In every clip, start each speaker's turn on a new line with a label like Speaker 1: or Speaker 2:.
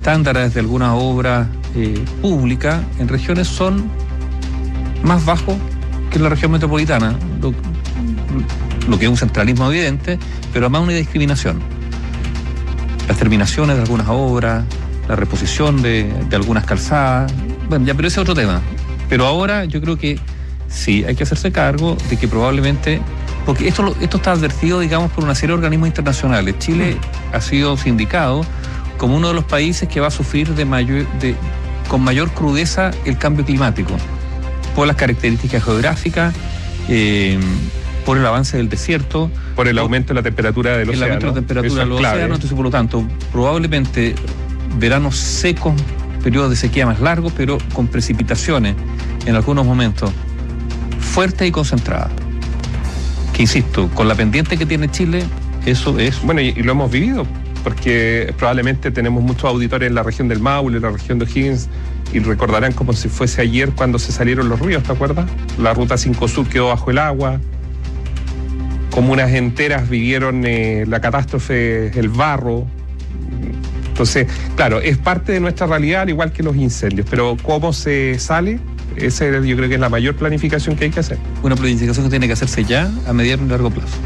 Speaker 1: estándares de algunas obras públicas en regiones son más bajos que en la región metropolitana, lo que es un centralismo evidente, pero además una discriminación. Las terminaciones de algunas obras, la reposición de algunas calzadas, bueno, ya, pero ese es otro tema. Pero ahora yo creo que sí, hay que hacerse cargo de que probablemente, porque esto está advertido, digamos, por una serie de organismos internacionales. Chile ha sido sindicado como uno de los países que va a sufrir con mayor crudeza el cambio climático, por las características geográficas, por el avance del desierto,
Speaker 2: por el aumento de la temperatura del océano. El aumento de la temperatura del océano,
Speaker 1: entonces por lo tanto, probablemente veranos secos, periodos de sequía más largos, pero con precipitaciones en algunos momentos fuertes y concentradas. Que insisto, con la pendiente que tiene Chile, eso es...
Speaker 2: Bueno, y lo hemos vivido, porque probablemente tenemos muchos auditores en la región del Maule, en la región de O'Higgins, y recordarán como si fuese ayer cuando se salieron los ríos, ¿te acuerdas? La ruta 5 Sur quedó bajo el agua, comunas enteras vivieron la catástrofe, el barro. Entonces, claro, es parte de nuestra realidad, al igual que los incendios, pero ¿cómo se sale? Esa yo creo que es la mayor planificación que hay que hacer.
Speaker 1: Una planificación que tiene que hacerse ya, a mediano y largo plazo.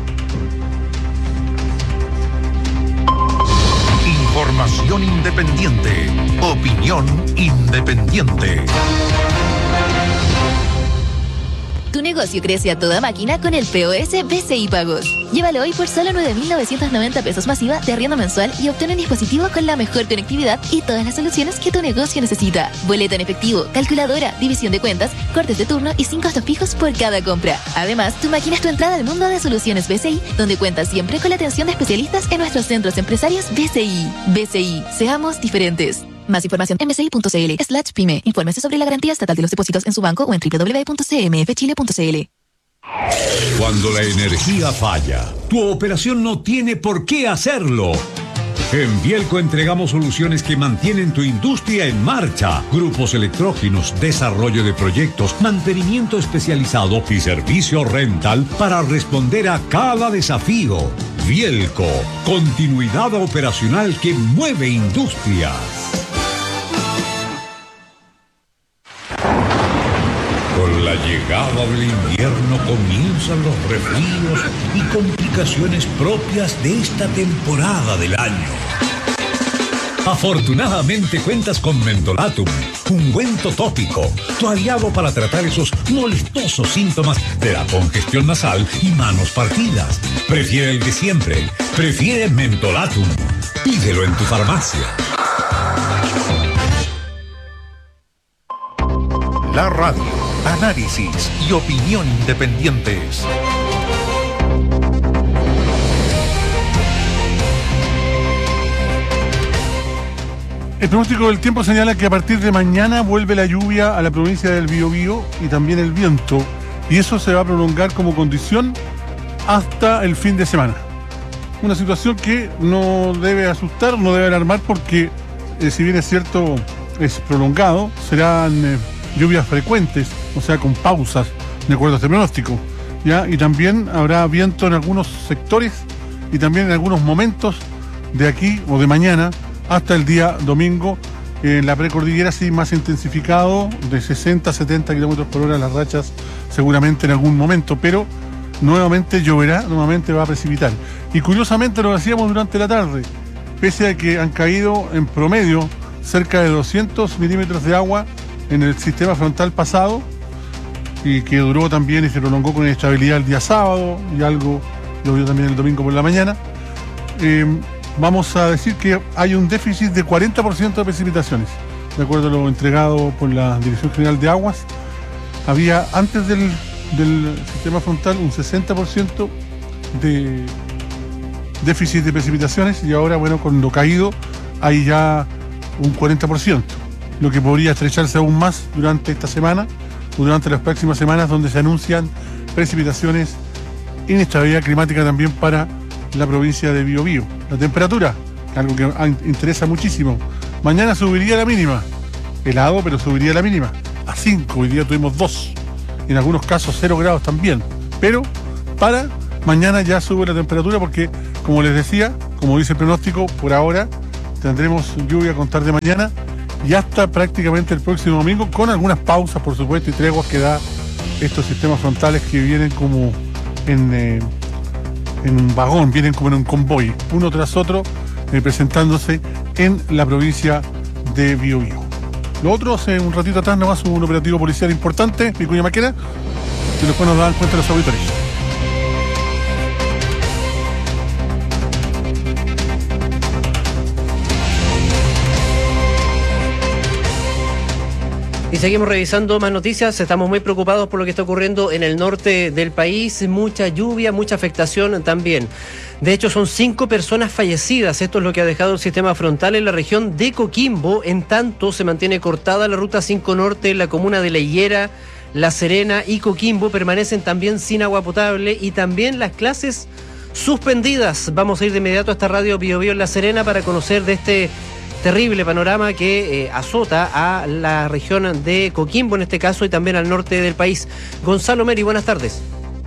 Speaker 3: Información independiente. Opinión independiente.
Speaker 4: Tu negocio crece a toda máquina con el POS BCI Pagos. Llévalo hoy por solo 9.990 pesos masiva de arriendo mensual y obtén un dispositivo con la mejor conectividad y todas las soluciones que tu negocio necesita. Boleta en efectivo, calculadora, división de cuentas, cortes de turno y 5 costos fijos por cada compra. Además, tu máquina es tu entrada al mundo de soluciones BCI, donde cuentas siempre con la atención de especialistas en nuestros centros empresarios BCI. BCI, seamos diferentes. Más información en bci.cl/pyme. Infórmese sobre la garantía estatal de los depósitos en su banco o en www.cmfchile.cl.
Speaker 5: Cuando la energía falla, tu operación no tiene por qué hacerlo. En Vielco entregamos soluciones que mantienen tu industria en marcha. Grupos electrógenos, desarrollo de proyectos, mantenimiento especializado y servicio rental para responder a cada desafío. Vielco, continuidad operacional que mueve industrias. Con la llegada del invierno comienzan los resfríos y complicaciones propias de esta temporada del año. Afortunadamente cuentas con Mentolatum, ungüento tópico, tu aliado para tratar esos molestosos síntomas de la congestión nasal y manos partidas. Prefiere el de siempre, prefiere Mentolatum. Pídelo en tu farmacia.
Speaker 3: La radio, análisis y opinión independientes.
Speaker 6: El pronóstico del tiempo señala que a partir de mañana vuelve la lluvia a la provincia del Biobío y también el viento, y eso se va a prolongar como condición hasta el fin de semana. Una situación que no debe asustar, no debe alarmar, porque si bien es cierto, es prolongado, serán lluvias frecuentes, o sea, con pausas, de acuerdo a este pronóstico, ¿ya? Y también habrá viento en algunos sectores y también en algunos momentos de aquí o de mañana hasta el día domingo. En la precordillera sí más intensificado, de 60 a 70 kilómetros por hora las rachas seguramente en algún momento, pero nuevamente lloverá, nuevamente va a precipitar. Y curiosamente lo hacíamos durante la tarde, pese a que han caído en promedio cerca de 200 milímetros de agua en el sistema frontal pasado, y que duró también y se prolongó con inestabilidad el día sábado, y algo llovió también el domingo por la mañana. Vamos a decir que hay un déficit de 40% de precipitaciones, de acuerdo a lo entregado por la Dirección General de Aguas. Había antes del sistema frontal un 60% de déficit de precipitaciones, y ahora, bueno, con lo caído hay ya un 40%, lo que podría estrecharse aún más durante esta semana o durante las próximas semanas, donde se anuncian precipitaciones, inestabilidad climática también para la provincia de Biobío. La temperatura, algo que interesa muchísimo. Mañana subiría la mínima, helado, pero subiría la mínima a 5, hoy día tuvimos 2, en algunos casos 0 grados también, pero para mañana ya sube la temperatura porque, como les decía, como dice el pronóstico, por ahora tendremos lluvia con tarde mañana y hasta prácticamente el próximo domingo, con algunas pausas, por supuesto, y treguas que da estos sistemas frontales que vienen como en un vagón, vienen como en un convoy, uno tras otro, presentándose en la provincia de Biobío. Lo otro, hace un ratito atrás, nomás hubo un operativo policial importante, Vicuña Maquena, que después nos dan cuenta de los auditores.
Speaker 7: Y seguimos revisando más noticias. Estamos muy preocupados por lo que está ocurriendo en el norte del país. Mucha lluvia, mucha afectación también. De hecho, son 5 personas fallecidas. Esto es lo que ha dejado el sistema frontal en la región de Coquimbo. En tanto, se mantiene cortada la ruta 5 Norte en la comuna de La Higuera, La Serena y Coquimbo. Permanecen también sin agua potable y también las clases suspendidas. Vamos a ir de inmediato a esta radio Biobío en La Serena para conocer de este terrible panorama que azota a la región de Coquimbo en este caso y también al norte del país. Gonzalo Meri, buenas tardes.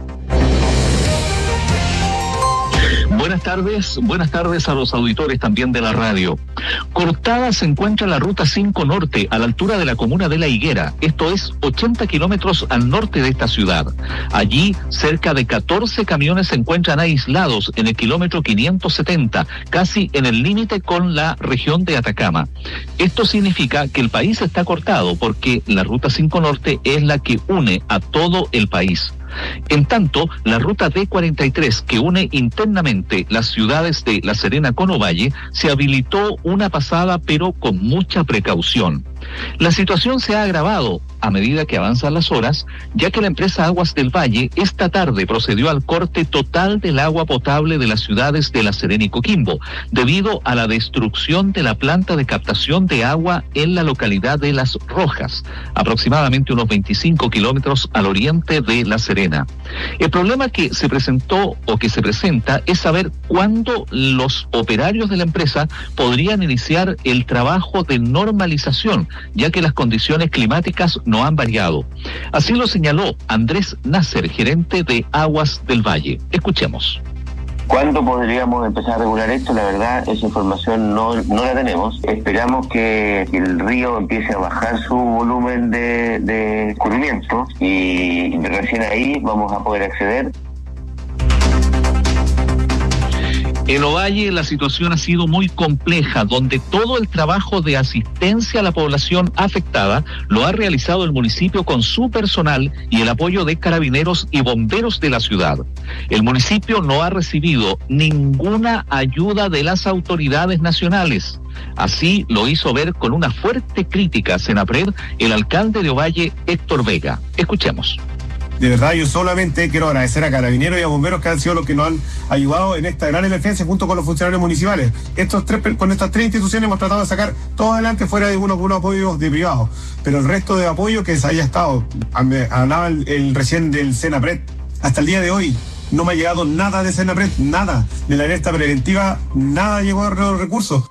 Speaker 8: Buenas tardes a los auditores también de la radio. Cortada se encuentra la ruta 5 Norte a la altura de la comuna de La Higuera, esto es 80 kilómetros al norte de esta ciudad. Allí cerca de 14 camiones se encuentran aislados en el kilómetro 570, casi en el límite con la región de Atacama. Esto significa que el país está cortado porque la ruta 5 Norte es la que une a todo el país. En tanto, la ruta D43, que une internamente las ciudades de La Serena con Ovalle, se habilitó una pasada, pero con mucha precaución. La situación se ha agravado a medida que avanzan las horas, ya que la empresa Aguas del Valle esta tarde procedió al corte total del agua potable de las ciudades de La Serena y Coquimbo, debido a la destrucción de la planta de captación de agua en la localidad de Las Rojas, aproximadamente unos 25 kilómetros al oriente de La Serena. El problema que se presentó o que se presenta es saber cuándo los operarios de la empresa podrían iniciar el trabajo de normalización, ya que las condiciones climáticas no han variado. Así lo señaló Andrés Nasser, gerente de Aguas del Valle. Escuchemos.
Speaker 9: ¿Cuándo podríamos empezar a regular esto? La verdad, esa información no la tenemos. Esperamos que el río empiece a bajar su volumen de escurrimiento y recién ahí vamos a poder acceder.
Speaker 8: En Ovalle la situación ha sido muy compleja, donde todo el trabajo de asistencia a la población afectada lo ha realizado el municipio con su personal y el apoyo de carabineros y bomberos de la ciudad. El municipio no ha recibido ninguna ayuda de las autoridades nacionales. Así lo hizo ver con una fuerte crítica a Senapred el alcalde de Ovalle, Héctor Vega. Escuchemos.
Speaker 10: De verdad, yo solamente quiero agradecer a carabineros y a bomberos que han sido los que nos han ayudado en esta gran emergencia junto con los funcionarios municipales. Con estas 3 instituciones hemos tratado de sacar todo adelante fuera de unos apoyos de privados. Pero el resto de apoyo que se haya estado, hablaba el recién del Senapred, hasta el día de hoy no me ha llegado nada de Senapred, nada. De la alerta preventiva, nada llegó a los recursos.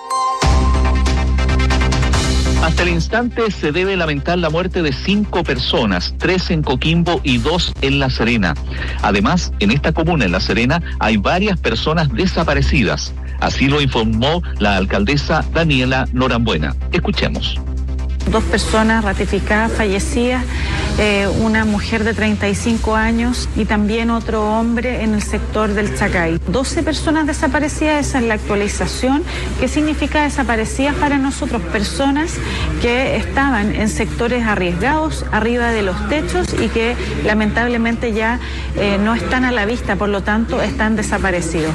Speaker 8: Hasta el instante se debe lamentar la muerte de 5 personas, 3 en Coquimbo y 2 en La Serena. Además, en esta comuna, en La Serena, hay varias personas desaparecidas. Así lo informó la alcaldesa Daniela Norambuena. Escuchemos.
Speaker 11: 2 personas ratificadas, fallecidas, una mujer de 35 años y también otro hombre en el sector del Chacay. 12 personas desaparecidas, esa es la actualización. ¿Qué significa desaparecidas para nosotros? Personas que estaban en sectores arriesgados, arriba de los techos y que lamentablemente ya no están a la vista, por lo tanto están desaparecidos.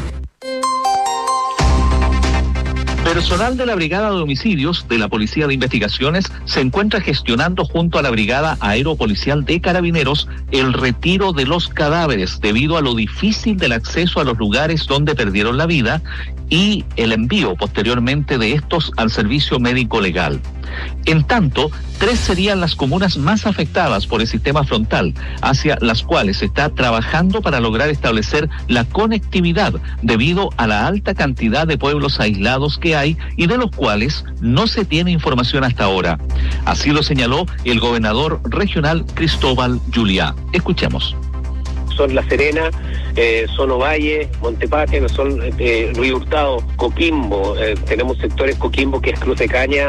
Speaker 8: Personal de la Brigada de Homicidios de la Policía de Investigaciones se encuentra gestionando junto a la Brigada Aeropolicial de Carabineros el retiro de los cadáveres debido a lo difícil del acceso a los lugares donde perdieron la vida y el envío posteriormente de estos al servicio médico legal. En tanto, 3 serían las comunas más afectadas por el sistema frontal, hacia las cuales se está trabajando para lograr establecer la conectividad debido a la alta cantidad de pueblos aislados que hay y de los cuales no se tiene información hasta ahora. Así lo señaló el gobernador regional Cristóbal Juliá. Escuchemos.
Speaker 12: son La Serena, son Ovalle, Montepatria, que son Río Hurtado, Coquimbo, tenemos sectores Coquimbo que es Cruz de Caña,